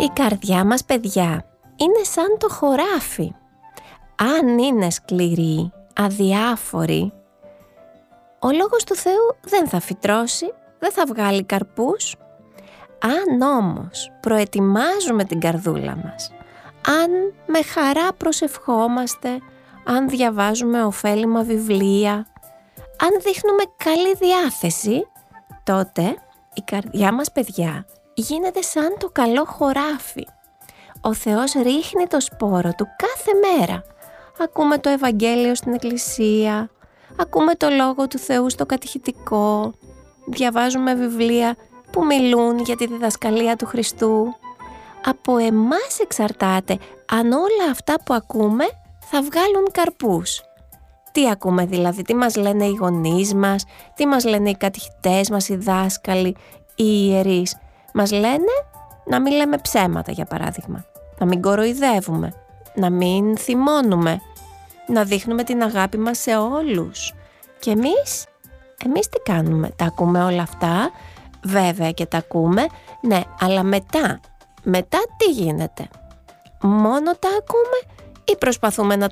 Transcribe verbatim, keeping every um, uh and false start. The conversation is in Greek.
Η καρδιά μας, παιδιά, είναι σαν το χωράφι. Αν είναι σκληρή, αδιάφορη, ο λόγος του Θεού δεν θα φυτρώσει, δεν θα βγάλει καρπούς. Αν όμως προετοιμάζουμε την καρδούλα μας, αν με χαρά προσευχόμαστε, αν διαβάζουμε ωφέλιμα βιβλία, αν δείχνουμε καλή διάθεση, τότε η καρδιά μας, παιδιά, γίνεται σαν το καλό χωράφι. Ο Θεός ρίχνει το σπόρο του κάθε μέρα. Ακούμε το Ευαγγέλιο στην εκκλησία, ακούμε το Λόγο του Θεού στο κατηχητικό, διαβάζουμε βιβλία που μιλούν για τη διδασκαλία του Χριστού. Από εμάς εξαρτάται αν όλα αυτά που ακούμε θα βγάλουν καρπούς. Τι ακούμε δηλαδή, τι μας λένε οι γονείς μας, τι μας λένε οι κατηχητές μας, οι δάσκαλοι, οι ιερείς. Μας λένε να μην λέμε ψέματα, για παράδειγμα, να μην κοροϊδεύουμε, να μην θυμώνουμε, να δείχνουμε την αγάπη μας σε όλους. Και εμείς, εμείς τι κάνουμε, τα ακούμε όλα αυτά, βέβαια και τα ακούμε, ναι, αλλά μετά, μετά τι γίνεται? Μόνο τα ακούμε ή προσπαθούμε να